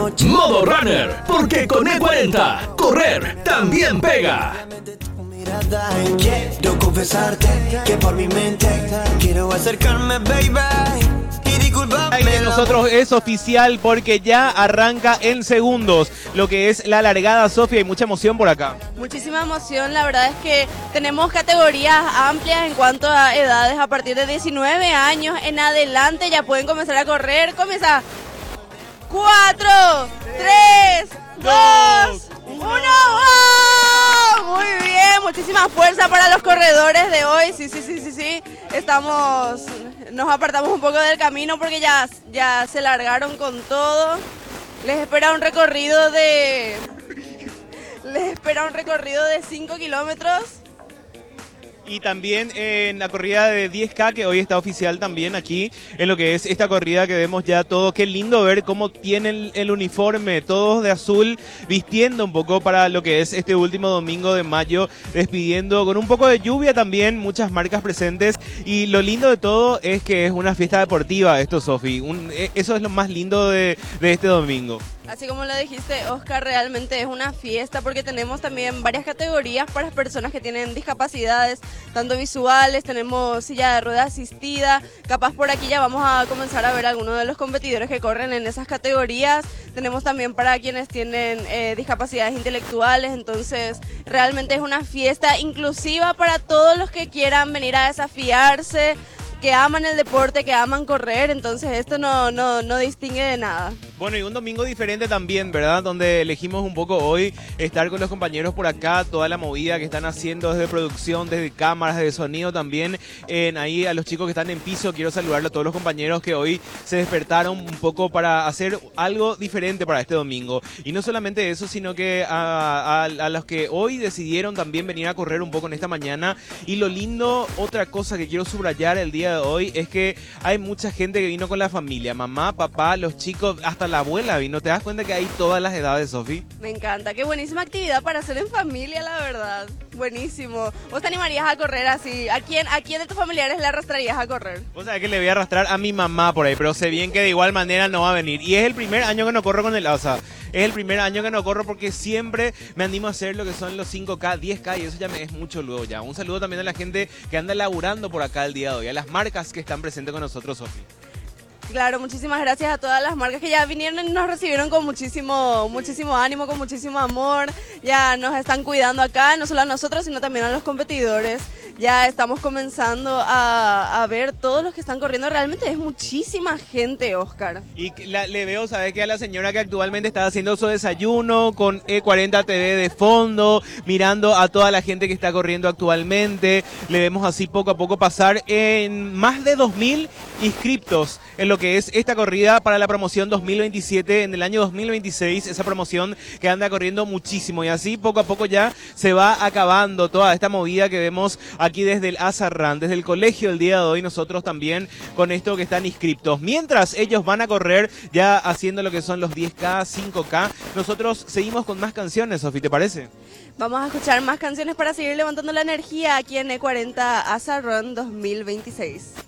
noche. Modo Runner, porque con E40, correr también pega. Quiero confesarte que por mi mente quiero acercarme, baby. Y de nosotros es oficial porque ya arranca en segundos lo que es la largada, Sofía, y mucha emoción por acá. Muchísima emoción, la verdad es que tenemos categorías amplias en cuanto a edades, a partir de 19 años en adelante ya pueden comenzar a correr. Comienza 4, 3, 2, 1, ¡oh! Muy bien, muchísima fuerza para los corredores de hoy, sí, nos apartamos un poco del camino porque ya se largaron con todo. Les espera un recorrido de 5 kilómetros. Y también en la corrida de 10K, que hoy está oficial también aquí, en lo que es esta corrida que vemos ya todo. Qué lindo ver cómo tienen el uniforme, todos de azul, vistiendo un poco para lo que es este último domingo de mayo, despidiendo con un poco de lluvia también, muchas marcas presentes. Y lo lindo de todo es que es una fiesta deportiva esto, Sofi. Eso es lo más lindo de este domingo. Así como lo dijiste, Oscar, realmente es una fiesta porque tenemos también varias categorías para personas que tienen discapacidades, tanto visuales, tenemos silla de ruedas asistida, capaz por aquí ya vamos a comenzar a ver algunos de los competidores que corren en esas categorías, tenemos también para quienes tienen discapacidades intelectuales, entonces realmente es una fiesta inclusiva para todos los que quieran venir a desafiarse, que aman el deporte, que aman correr, entonces esto no distingue de nada. Bueno, y un domingo diferente también, ¿verdad? Donde elegimos un poco hoy estar con los compañeros por acá, toda la movida que están haciendo desde producción, desde cámaras, desde sonido también. Ahí a los chicos que están en piso, quiero saludarle a todos los compañeros que hoy se despertaron un poco para hacer algo diferente para este domingo. Y no solamente eso, sino que a los que hoy decidieron también venir a correr un poco en esta mañana. Y lo lindo, otra cosa que quiero subrayar el día de hoy, es que hay mucha gente que vino con la familia, mamá, papá, los chicos, hasta la abuela vino. ¿Te das cuenta que hay todas las edades, Sofi? Me encanta, qué buenísima actividad para hacer en familia, la verdad. Buenísimo. ¿Vos te animarías a correr así? ¿A quién de tus familiares le arrastrarías a correr? Vos sabés que le voy a arrastrar a mi mamá por ahí, pero sé bien que de igual manera no va a venir. Y es el primer año que no corro con es el primer año que no corro porque siempre me animo a hacer lo que son los 5K, 10K y eso ya me es mucho luego ya. Un saludo también a la gente que anda laburando por acá el día de hoy, a las marcas que están presentes con nosotros, Sofi. Claro, muchísimas gracias a todas las marcas que ya vinieron y nos recibieron con muchísimo ánimo, con muchísimo amor. Ya nos están cuidando acá, no solo a nosotros, sino también a los competidores. Ya estamos comenzando a ver todos los que están corriendo. Realmente es muchísima gente, Oscar. Y le veo, ¿sabes qué? A la señora que actualmente está haciendo su desayuno con E40 TV de fondo, mirando a toda la gente que está corriendo actualmente. Le vemos así poco a poco pasar en más de 2.000 inscriptos en lo que es esta corrida para la promoción 2027 en el año 2026, esa promoción que anda corriendo muchísimo y así poco a poco ya se va acabando toda esta movida que vemos aquí desde el Azarrán, desde el colegio el día de hoy, nosotros también con esto que están inscriptos. Mientras ellos van a correr ya haciendo lo que son los 10K, 5K, nosotros seguimos con más canciones, Sofi, ¿te parece? Vamos a escuchar más canciones para seguir levantando la energía aquí en E40 Azarrán 2026.